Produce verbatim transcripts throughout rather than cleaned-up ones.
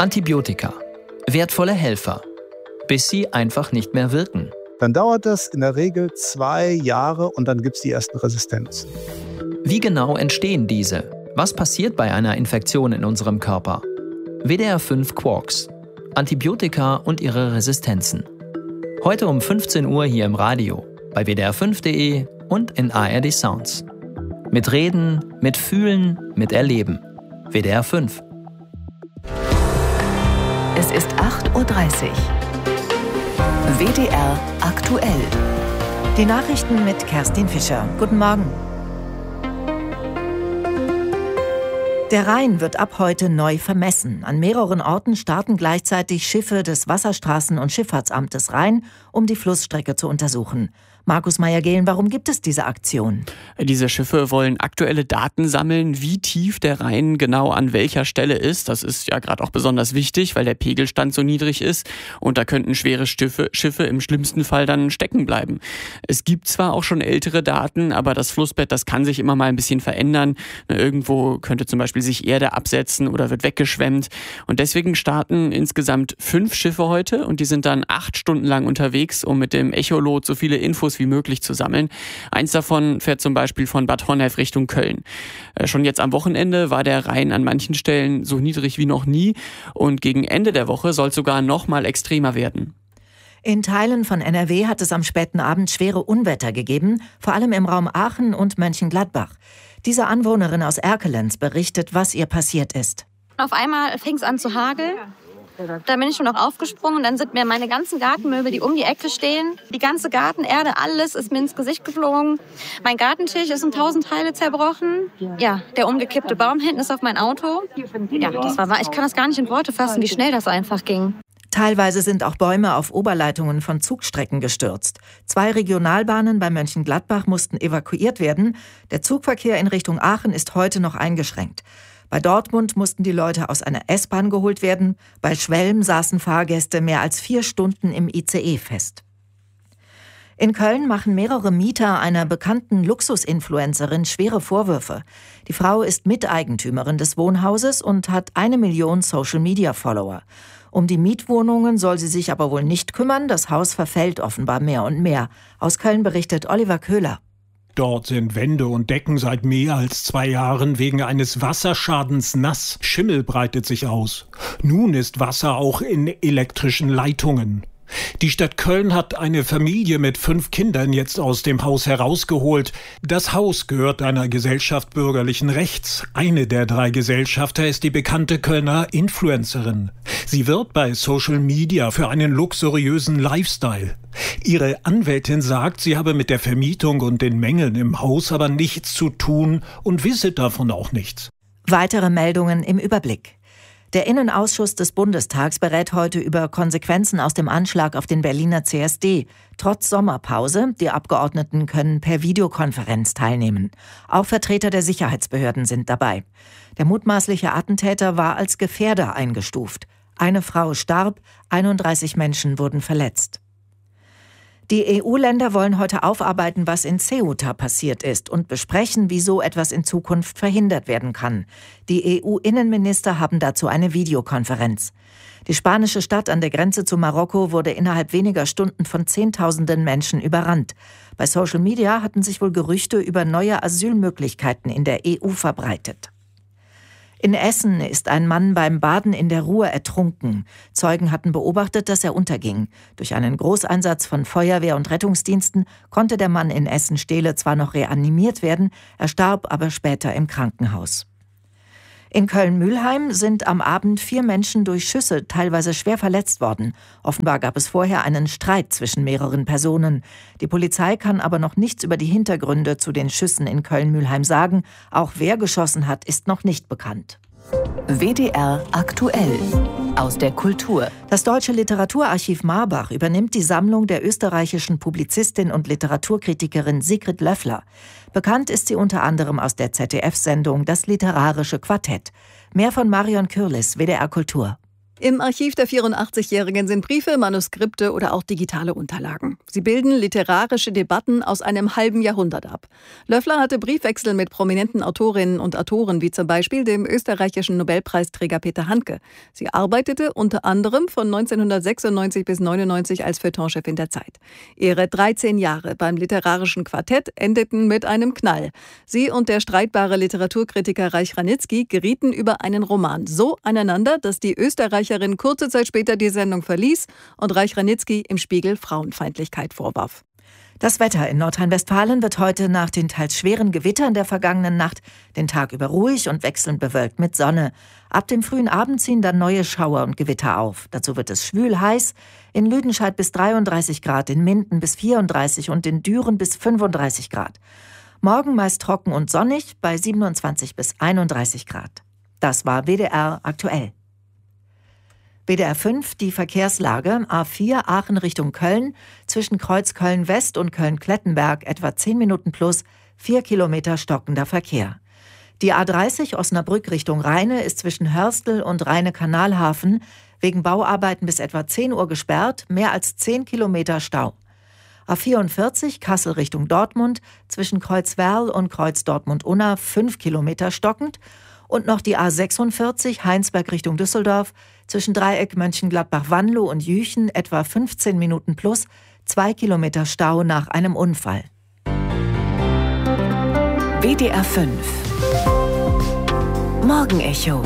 Antibiotika. Wertvolle Helfer. Bis sie einfach nicht mehr wirken. Dann dauert das in der Regel zwei Jahre und dann gibt es die ersten Resistenzen. Wie genau entstehen diese? Was passiert bei einer Infektion in unserem Körper? W D R fünf Quarks. Antibiotika und ihre Resistenzen. Heute um fünfzehn Uhr hier im Radio, bei w d r fünf punkt d e und in A R D Sounds. Mit Reden, mit Fühlen, mit Erleben. W D R fünf. Es ist acht Uhr dreißig. W D R aktuell. Die Nachrichten mit Kerstin Fischer. Guten Morgen. Der Rhein wird ab heute neu vermessen. An mehreren Orten starten gleichzeitig Schiffe des Wasserstraßen- und Schifffahrtsamtes Rhein, um die Flussstrecke zu untersuchen. Markus Meyer-Gehlen, warum gibt es diese Aktion? Diese Schiffe wollen aktuelle Daten sammeln, wie tief der Rhein genau an welcher Stelle ist. Das ist ja gerade auch besonders wichtig, weil der Pegelstand so niedrig ist und da könnten schwere Schiffe, Schiffe im schlimmsten Fall dann stecken bleiben. Es gibt zwar auch schon ältere Daten, aber das Flussbett, das kann sich immer mal ein bisschen verändern. Irgendwo könnte zum Beispiel sich Erde absetzen oder wird weggeschwemmt. Und deswegen starten insgesamt fünf Schiffe heute und die sind dann acht Stunden lang unterwegs, um mit dem Echolot so viele Infos wie möglich zu sammeln. Eins davon fährt zum Beispiel von Bad Honnef Richtung Köln. Äh, schon jetzt am Wochenende war der Rhein an manchen Stellen so niedrig wie noch nie und gegen Ende der Woche soll es sogar noch mal extremer werden. In Teilen von N R W hat es am späten Abend schwere Unwetter gegeben, vor allem im Raum Aachen und Mönchengladbach. Diese Anwohnerin aus Erkelenz berichtet, was ihr passiert ist. Auf einmal fing es an zu hageln. Da bin ich schon noch aufgesprungen und dann sind mir meine ganzen Gartenmöbel, die um die Ecke stehen, die ganze Gartenerde, alles ist mir ins Gesicht geflogen. Mein Gartentisch ist in tausend Teile zerbrochen. Ja, der umgekippte Baum hinten ist auf mein Auto. Ja, das war wahr. Ich kann das gar nicht in Worte fassen, wie schnell das einfach ging. Teilweise sind auch Bäume auf Oberleitungen von Zugstrecken gestürzt. Zwei Regionalbahnen bei Mönchengladbach mussten evakuiert werden. Der Zugverkehr in Richtung Aachen ist heute noch eingeschränkt. Bei Dortmund mussten die Leute aus einer S-Bahn geholt werden. Bei Schwelm saßen Fahrgäste mehr als vier Stunden im I C E fest. In Köln machen mehrere Mieter einer bekannten Luxusinfluencerin schwere Vorwürfe. Die Frau ist Miteigentümerin des Wohnhauses und hat eine Million Social-Media-Follower. Um die Mietwohnungen soll sie sich aber wohl nicht kümmern. Das Haus verfällt offenbar mehr und mehr. Aus Köln berichtet Oliver Köhler. Dort sind Wände und Decken seit mehr als zwei Jahren wegen eines Wasserschadens nass. Schimmel breitet sich aus. Nun ist Wasser auch in elektrischen Leitungen. Die Stadt Köln hat eine Familie mit fünf Kindern jetzt aus dem Haus herausgeholt. Das Haus gehört einer Gesellschaft bürgerlichen Rechts. Eine der drei Gesellschafter ist die bekannte Kölner Influencerin. Sie wirbt bei Social Media für einen luxuriösen Lifestyle. Ihre Anwältin sagt, sie habe mit der Vermietung und den Mängeln im Haus aber nichts zu tun und wisse davon auch nichts. Weitere Meldungen im Überblick. Der Innenausschuss des Bundestags berät heute über Konsequenzen aus dem Anschlag auf den Berliner C S D. Trotz Sommerpause, die Abgeordneten können per Videokonferenz teilnehmen. Auch Vertreter der Sicherheitsbehörden sind dabei. Der mutmaßliche Attentäter war als Gefährder eingestuft. Eine Frau starb, einunddreißig Menschen wurden verletzt. Die E U-Länder wollen heute aufarbeiten, was in Ceuta passiert ist und besprechen, wie so etwas in Zukunft verhindert werden kann. Die E U-Innenminister haben dazu eine Videokonferenz. Die spanische Stadt an der Grenze zu Marokko wurde innerhalb weniger Stunden von Zehntausenden Menschen überrannt. Bei Social Media hatten sich wohl Gerüchte über neue Asylmöglichkeiten in der E U verbreitet. In Essen ist ein Mann beim Baden in der Ruhr ertrunken. Zeugen hatten beobachtet, dass er unterging. Durch einen Großeinsatz von Feuerwehr und Rettungsdiensten konnte der Mann in Essen-Stehle zwar noch reanimiert werden, er starb aber später im Krankenhaus. In Köln-Mülheim sind am Abend vier Menschen durch Schüsse teilweise schwer verletzt worden. Offenbar gab es vorher einen Streit zwischen mehreren Personen. Die Polizei kann aber noch nichts über die Hintergründe zu den Schüssen in Köln-Mülheim sagen. Auch wer geschossen hat, ist noch nicht bekannt. W D R aktuell. Aus der Kultur. Das Deutsche Literaturarchiv Marbach übernimmt die Sammlung der österreichischen Publizistin und Literaturkritikerin Sigrid Löffler. Bekannt ist sie unter anderem aus der Z D F-Sendung Das literarische Quartett. Mehr von Marion Kürlis, W D R Kultur. Im Archiv der vierundachtzigjährigen sind Briefe, Manuskripte oder auch digitale Unterlagen. Sie bilden literarische Debatten aus einem halben Jahrhundert ab. Löffler hatte Briefwechsel mit prominenten Autorinnen und Autoren, wie zum Beispiel dem österreichischen Nobelpreisträger Peter Handke. Sie arbeitete unter anderem von neunzehnhundertsechsundneunzig bis neunundneunzig als Feuilletonchefin der Zeit. Ihre dreizehn Jahre beim literarischen Quartett endeten mit einem Knall. Sie und der streitbare Literaturkritiker Reich Ranitzky gerieten über einen Roman so aneinander, dass die Österreicher kurze Zeit später die Sendung verließ und Reich Ranitzky im Spiegel Frauenfeindlichkeit vorwarf. Das Wetter in Nordrhein-Westfalen wird heute nach den teils schweren Gewittern der vergangenen Nacht den Tag über ruhig und wechselnd bewölkt mit Sonne. Ab dem frühen Abend ziehen dann neue Schauer und Gewitter auf. Dazu wird es schwül heiß, in Lüdenscheid bis dreiunddreißig Grad, in Minden bis vierunddreißig und in Düren bis fünfunddreißig Grad. Morgen meist trocken und sonnig bei siebenundzwanzig bis einunddreißig Grad. Das war W D R aktuell. W D R fünf, die Verkehrslage. A vier Aachen Richtung Köln, zwischen Kreuz Köln-West und Köln-Klettenberg etwa zehn Minuten plus, vier Kilometer stockender Verkehr. Die A dreißig Osnabrück Richtung Rheine ist zwischen Hörstel und Rheine-Kanalhafen wegen Bauarbeiten bis etwa zehn Uhr gesperrt, mehr als zehn Kilometer Stau. A vierundvierzig Kassel Richtung Dortmund, zwischen Kreuz Werl und Kreuz Dortmund-Unna fünf Kilometer stockend. Und noch die A sechsundvierzig Heinsberg Richtung Düsseldorf, zwischen Dreieck Mönchengladbach-Wanlo und Jüchen etwa fünfzehn Minuten plus, zwei Kilometer Stau nach einem Unfall. W D R fünf Morgenecho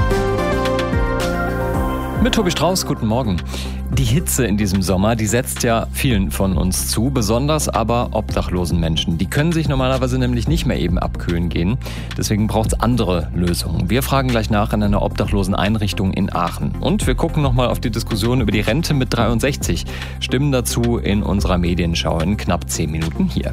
mit Tobi Strauß, guten Morgen. Die Hitze in diesem Sommer, die setzt ja vielen von uns zu, besonders aber obdachlosen Menschen. Die können sich normalerweise nämlich nicht mehr eben abkühlen gehen. Deswegen braucht es andere Lösungen. Wir fragen gleich nach in einer obdachlosen Einrichtung in Aachen. Und wir gucken nochmal auf die Diskussion über die Rente mit dreiundsechzig. Stimmen dazu in unserer Medienschau in knapp zehn Minuten hier.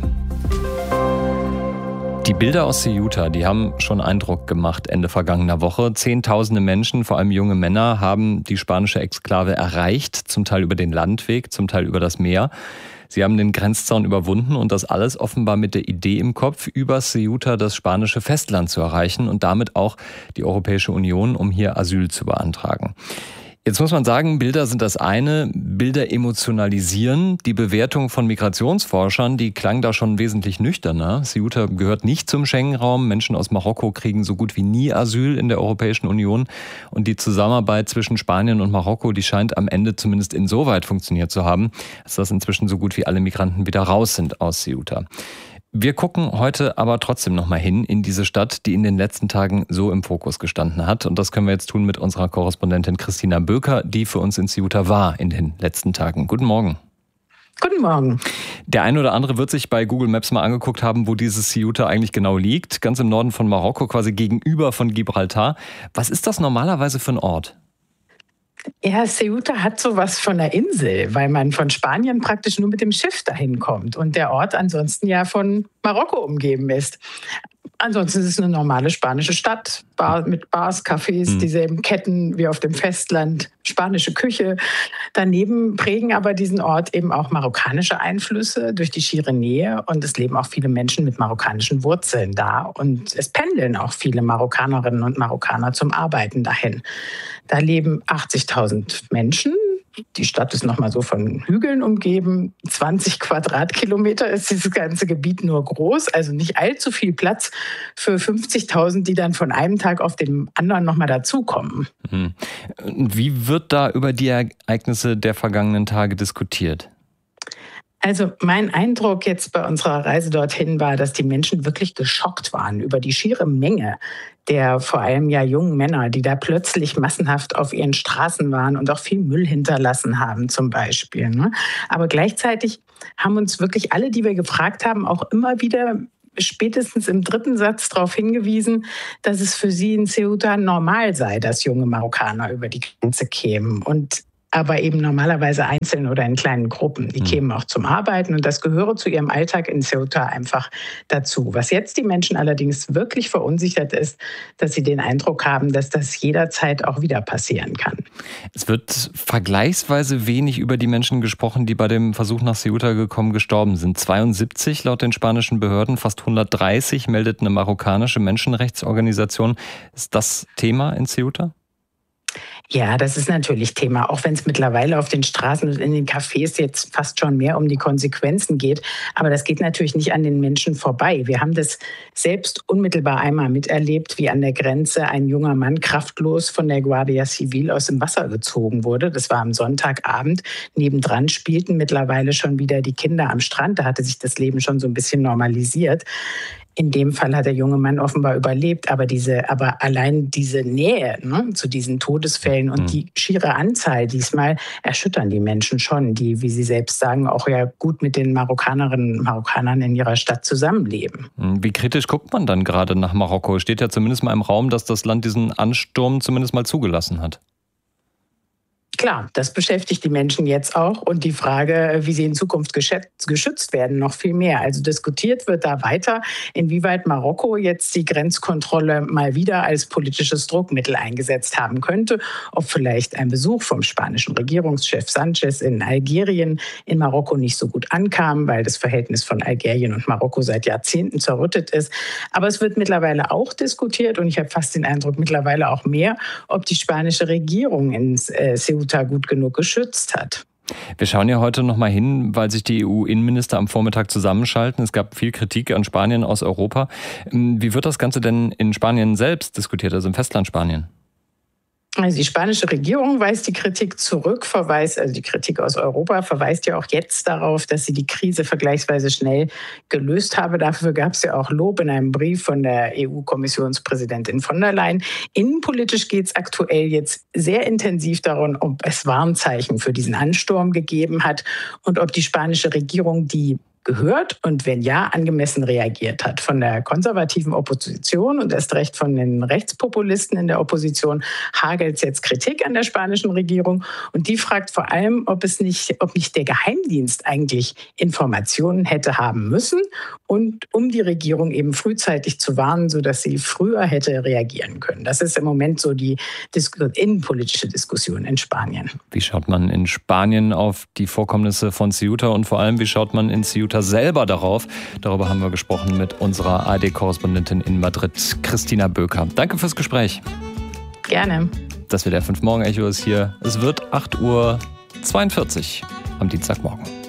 Die Bilder aus Ceuta, die haben schon Eindruck gemacht Ende vergangener Woche. Zehntausende Menschen, vor allem junge Männer, haben die spanische Exklave erreicht, zum Teil über den Landweg, zum Teil über das Meer. Sie haben den Grenzzaun überwunden und das alles offenbar mit der Idee im Kopf, über Ceuta das spanische Festland zu erreichen und damit auch die Europäische Union, um hier Asyl zu beantragen. Jetzt muss man sagen, Bilder sind das eine, Bilder emotionalisieren. Die Bewertung von Migrationsforschern, die klang da schon wesentlich nüchterner. Ceuta gehört nicht zum Schengen-Raum. Menschen aus Marokko kriegen so gut wie nie Asyl in der Europäischen Union. Und die Zusammenarbeit zwischen Spanien und Marokko, die scheint am Ende zumindest insoweit funktioniert zu haben, dass das inzwischen so gut wie alle Migranten wieder raus sind aus Ceuta. Wir gucken heute aber trotzdem nochmal hin in diese Stadt, die in den letzten Tagen so im Fokus gestanden hat. Und das können wir jetzt tun mit unserer Korrespondentin Christina Böker, die für uns in Ceuta war in den letzten Tagen. Guten Morgen. Guten Morgen. Der eine oder andere wird sich bei Google Maps mal angeguckt haben, wo dieses Ceuta eigentlich genau liegt. Ganz im Norden von Marokko, quasi gegenüber von Gibraltar. Was ist das normalerweise für ein Ort? Ja, Ceuta hat sowas von einer Insel, weil man von Spanien praktisch nur mit dem Schiff dahin kommt und der Ort ansonsten ja von Marokko umgeben ist. Ansonsten ist es eine normale spanische Stadt, Bar, mit Bars, Cafés, mhm. dieselben Ketten wie auf dem Festland, spanische Küche. Daneben prägen aber diesen Ort eben auch marokkanische Einflüsse durch die schiere Nähe und es leben auch viele Menschen mit marokkanischen Wurzeln da und es pendeln auch viele Marokkanerinnen und Marokkaner zum Arbeiten dahin. Da leben achtzigtausend Menschen. Die Stadt ist nochmal so von Hügeln umgeben. zwanzig Quadratkilometer ist dieses ganze Gebiet nur groß, also nicht allzu viel Platz für fünfzigtausend, die dann von einem Tag auf den anderen nochmal dazukommen. Mhm. Wie wird da über die Ereignisse der vergangenen Tage diskutiert? Also mein Eindruck jetzt bei unserer Reise dorthin war, dass die Menschen wirklich geschockt waren über die schiere Menge der vor allem ja jungen Männer, die da plötzlich massenhaft auf ihren Straßen waren und auch viel Müll hinterlassen haben zum Beispiel. Ne? Aber gleichzeitig haben uns wirklich alle, die wir gefragt haben, auch immer wieder spätestens im dritten Satz darauf hingewiesen, dass es für sie in Ceuta normal sei, dass junge Marokkaner über die Grenze kämen und aber eben normalerweise einzeln oder in kleinen Gruppen. Die kämen auch zum Arbeiten und das gehöre zu ihrem Alltag in Ceuta einfach dazu. Was jetzt die Menschen allerdings wirklich verunsichert ist, dass sie den Eindruck haben, dass das jederzeit auch wieder passieren kann. Es wird vergleichsweise wenig über die Menschen gesprochen, die bei dem Versuch nach Ceuta gekommen gestorben sind. zweiundsiebzig laut den spanischen Behörden, fast hundertdreißig meldet eine marokkanische Menschenrechtsorganisation. Ist das Thema in Ceuta? Ja, das ist natürlich Thema, auch wenn es mittlerweile auf den Straßen und in den Cafés jetzt fast schon mehr um die Konsequenzen geht. Aber das geht natürlich nicht an den Menschen vorbei. Wir haben das selbst unmittelbar einmal miterlebt, wie an der Grenze ein junger Mann kraftlos von der Guardia Civil aus dem Wasser gezogen wurde. Das war am Sonntagabend. Nebendran spielten mittlerweile schon wieder die Kinder am Strand. Da hatte sich das Leben schon so ein bisschen normalisiert. In dem Fall hat der junge Mann offenbar überlebt, aber diese, aber allein diese Nähe, ne, zu diesen Todesfällen und mhm. die schiere Anzahl diesmal erschüttern die Menschen schon, die, wie Sie selbst sagen, auch ja gut mit den Marokkanerinnen und Marokkanern in ihrer Stadt zusammenleben. Wie kritisch guckt man dann gerade nach Marokko? Steht ja zumindest mal im Raum, dass das Land diesen Ansturm zumindest mal zugelassen hat. Klar, das beschäftigt die Menschen jetzt auch und die Frage, wie sie in Zukunft geschützt werden, noch viel mehr. Also diskutiert wird da weiter, inwieweit Marokko jetzt die Grenzkontrolle mal wieder als politisches Druckmittel eingesetzt haben könnte, ob vielleicht ein Besuch vom spanischen Regierungschef Sanchez in Algerien in Marokko nicht so gut ankam, weil das Verhältnis von Algerien und Marokko seit Jahrzehnten zerrüttet ist. Aber es wird mittlerweile auch diskutiert und ich habe fast den Eindruck, mittlerweile auch mehr, ob die spanische Regierung in äh, Ceuta gut genug geschützt hat. Wir schauen ja heute noch mal hin, weil sich die E U-Innenminister am Vormittag zusammenschalten. Es gab viel Kritik an Spanien aus Europa. Wie wird das Ganze denn in Spanien selbst diskutiert, also im Festland Spanien? Also die spanische Regierung weist die Kritik zurück, verweist, also die Kritik aus Europa verweist ja auch jetzt darauf, dass sie die Krise vergleichsweise schnell gelöst habe. Dafür gab es ja auch Lob in einem Brief von der E U-Kommissionspräsidentin von der Leyen. Innenpolitisch geht es aktuell jetzt sehr intensiv darum, ob es Warnzeichen für diesen Ansturm gegeben hat und ob die spanische Regierung die gehört und wenn ja, angemessen reagiert hat. Von der konservativen Opposition und erst recht von den Rechtspopulisten in der Opposition hagelt es jetzt Kritik an der spanischen Regierung und die fragt vor allem, ob es nicht, ob nicht der Geheimdienst eigentlich Informationen hätte haben müssen und um die Regierung eben frühzeitig zu warnen, sodass sie früher hätte reagieren können. Das ist im Moment so die Dis- innenpolitische Diskussion in Spanien. Wie schaut man in Spanien auf die Vorkommnisse von Ceuta und vor allem, wie schaut man in Ceuta selber darauf? Darüber haben wir gesprochen mit unserer A R D-Korrespondentin in Madrid, Christina Böker. Danke fürs Gespräch. Gerne. Das W D R fünf Morgen Echo ist hier. Es wird acht Uhr zweiundvierzig am Dienstagmorgen.